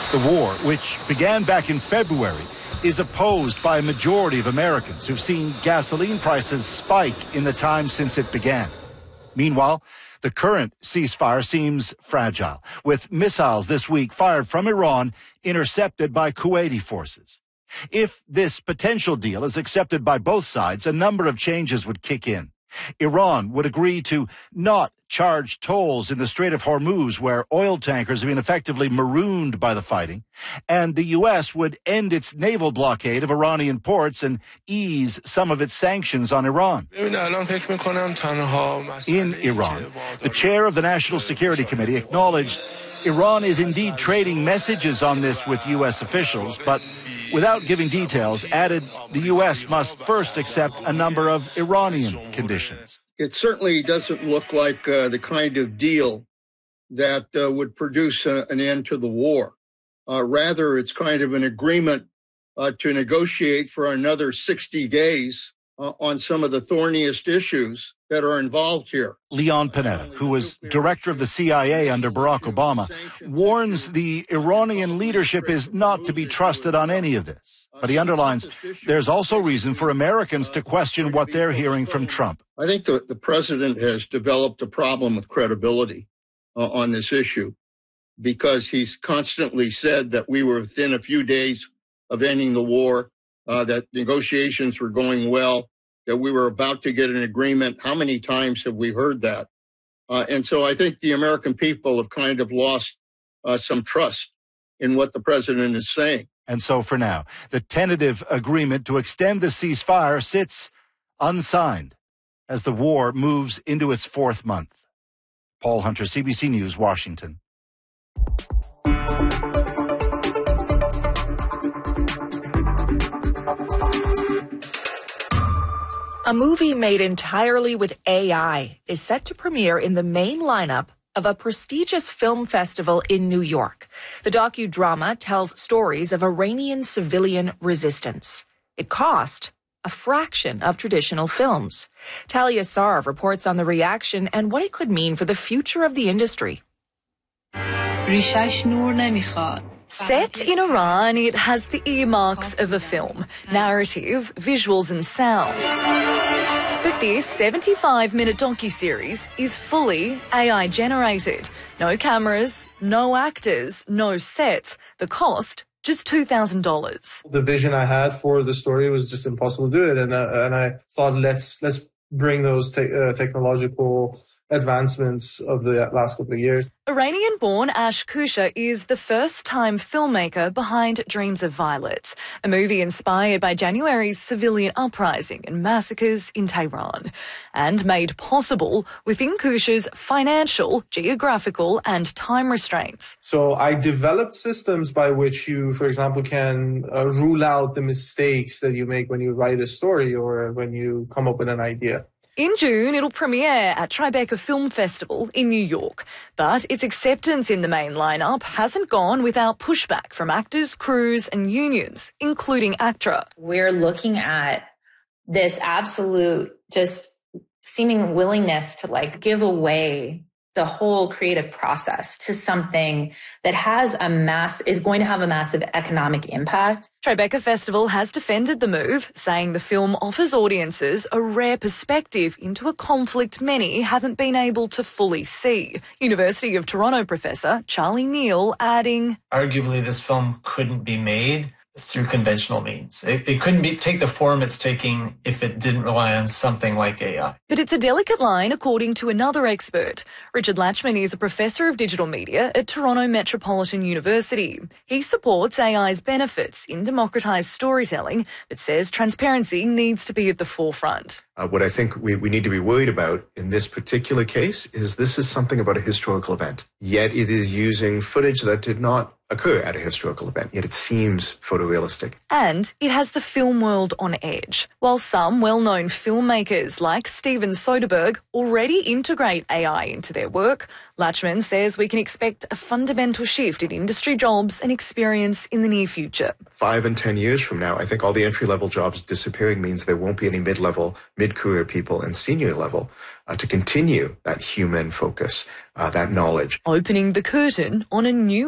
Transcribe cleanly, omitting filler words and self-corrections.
The war, which began back in February, is opposed by a majority of Americans who've seen gasoline prices spike in the time since it began. Meanwhile, the current ceasefire seems fragile, with missiles this week fired from Iran intercepted by Kuwaiti forces. If this potential deal is accepted by both sides, a number of changes would kick in. Iran would agree to not charge tolls in the Strait of Hormuz, where oil tankers have been effectively marooned by the fighting, and the U.S. would end its naval blockade of Iranian ports and ease some of its sanctions on Iran. In Iran, the chair of the National Security Committee acknowledged Iran is indeed trading messages on this with U.S. officials, but without giving details, added the U.S. must first accept a number of Iranian conditions. It certainly doesn't look like the kind of deal that would produce an end to the war. Rather, it's kind of an agreement to negotiate for another 60 days on some of the thorniest issues that are involved here. Leon Panetta, who was director of the CIA under Barack Obama, warns the Iranian leadership is not to be trusted on any of this. But he underlines there's also reason for Americans to question what they're hearing from Trump. I think the president has developed a problem with credibility on this issue because he's constantly said that we were within a few days of ending the war, that negotiations were going well, that we were about to get an agreement. How many times have we heard that? And so I think the American people have kind of lost some trust in what the president is saying. And so for now, the tentative agreement to extend the ceasefire sits unsigned as the war moves into its fourth month. Paul Hunter, CBC News, Washington. A movie made entirely with AI is set to premiere in the main lineup of a prestigious film festival in New York. The docudrama tells stories of Iranian civilian resistance. It cost a fraction of traditional films. Talia Sarv reports on the reaction and what it could mean for the future of the industry. Set in Iran, it has the earmarks of a film, narrative, visuals and sound. But this 75-minute docuseries is fully AI-generated. No cameras, no actors, no sets. The cost, just $2,000. The vision I had for the story was just impossible to do it, and I thought let's bring those technological advancements of the last couple of years. Iranian-born Ash Kusha is the first-time filmmaker behind Dreams of Violet, a movie inspired by January's civilian uprising and massacres in Tehran, and made possible within Kusha's financial, geographical and time restraints. So I developed systems by which you, for example, can rule out the mistakes that you make when you write a story or when you come up with an idea. In June, it'll premiere at Tribeca Film Festival in New York. But its acceptance in the main lineup hasn't gone without pushback from actors, crews and unions, including ACTRA. We're looking at this absolute just seeming willingness to give away the whole creative process to something that is going to have a massive economic impact. Tribeca Festival has defended the move, saying the film offers audiences a rare perspective into a conflict many haven't been able to fully see. University of Toronto professor Charlie Neal adding, arguably this film couldn't be made through conventional means. It couldn't take the form it's taking if it didn't rely on something like AI. But it's a delicate line, according to another expert. Richard Lachman is a professor of digital media at Toronto Metropolitan University. He supports AI's benefits in democratized storytelling, but says transparency needs to be at the forefront. What I think we need to be worried about in this particular case is this is something about a historical event. Yet it is using footage that did not occur at a historical event, yet it seems photorealistic. And it has the film world on edge. While some well-known filmmakers like Steven Soderbergh already integrate AI into their work, Lachman says we can expect a fundamental shift in industry jobs and experience in the near future. 5 and 10 years from now, I think all the entry-level jobs disappearing means there won't be any mid-level, mid-career people and senior level to continue that human focus, that knowledge. Opening the curtain on a new